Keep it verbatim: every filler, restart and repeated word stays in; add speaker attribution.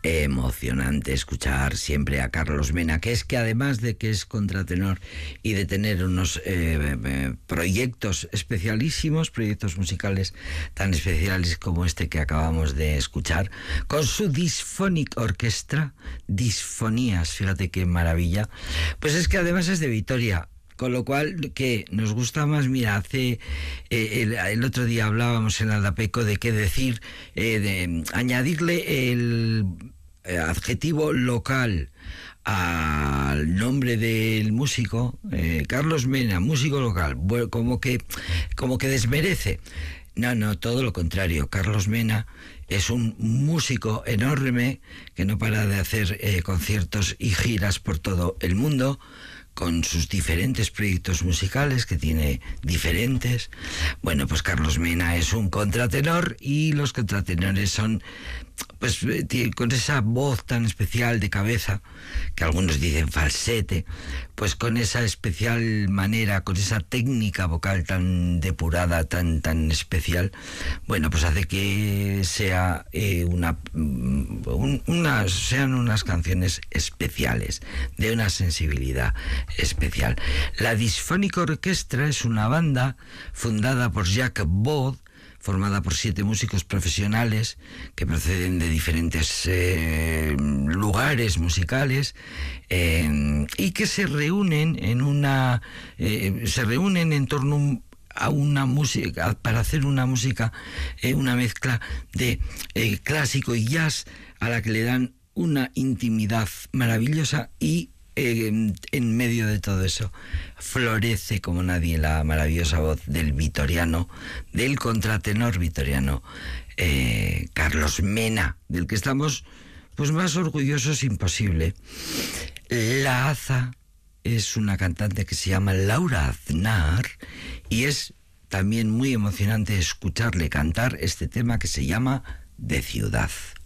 Speaker 1: Emocionante escuchar siempre a Carlos Mena, que es que además de que es contratenor y de tener unos eh, eh, proyectos especialísimos, proyectos musicales tan especiales como este que acabamos de escuchar, con su Dysphonic Orchestra, Disfonías, fíjate qué maravilla, pues es que además es de Vitoria. Con lo cual, que nos gusta más, mira, hace eh, el, el otro día hablábamos en Aldapeco de qué decir, eh, de añadirle el eh, adjetivo local al nombre del músico, eh, Carlos Mena, músico local, bueno, como que, como que desmerece. No, no, todo lo contrario. Carlos Mena es un músico enorme que no para de hacer eh, conciertos y giras por todo el mundo, con sus diferentes proyectos musicales, que tiene diferentes. Bueno, pues Carlos Mena es un contratenor, y los contratenores son, pues, con esa voz tan especial de cabeza, que algunos dicen falsete, pues con esa especial manera, con esa técnica vocal tan depurada, tan, tan especial, bueno, pues hace que sea eh, una, un, una, sean unas canciones especiales, de una sensibilidad especial. La Dysphonic Orchestra es una banda fundada por Jacques Baud, formada por siete músicos profesionales que proceden de diferentes eh, lugares musicales eh, y que se reúnen en una eh, se reúnen en torno a una música, para hacer una música, eh, una mezcla de eh, clásico y jazz, a la que le dan una intimidad maravillosa, y Eh, en medio de todo eso florece como nadie la maravillosa voz del vitoriano, del contratenor vitoriano eh, Carlos Mena, del que estamos pues más orgullosos imposible. La Aza es una cantante que se llama Laura Aznar, y es también muy emocionante escucharle cantar este tema que se llama De Ciudad.